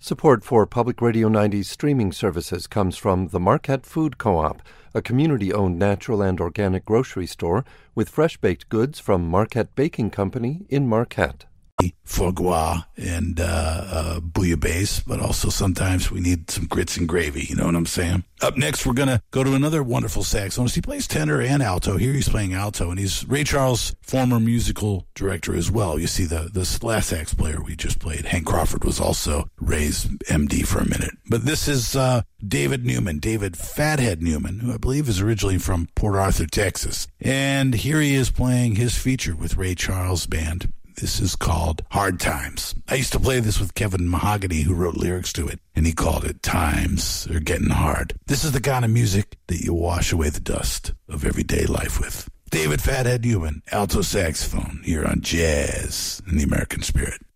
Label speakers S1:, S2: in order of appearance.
S1: Support for Public Radio 90's streaming services comes from the Marquette Food Co-op, a community-owned natural and organic grocery store with fresh-baked goods from Marquette Baking Company in Marquette.
S2: Foie gras and bouillabaisse, but also sometimes we need some grits and gravy, you know what I'm saying? Up next, we're going to go to another wonderful saxophonist. He plays tenor and alto. Here he's playing alto, and he's Ray Charles' former musical director as well. You see, the last sax player we just played, Hank Crawford, was also Ray's MD for a minute. But this is David Newman, David Fathead Newman, who I believe is originally from Port Arthur, Texas. And here he is playing his feature with Ray Charles' band. This is called Hard Times. I used to play this with Kevin Mahogany, who wrote lyrics to it, and he called it Times Are Getting Hard. This is the kind of music that you wash away the dust of everyday life with. David Fathead Newman, alto saxophone, here on Jazz in the American Spirit.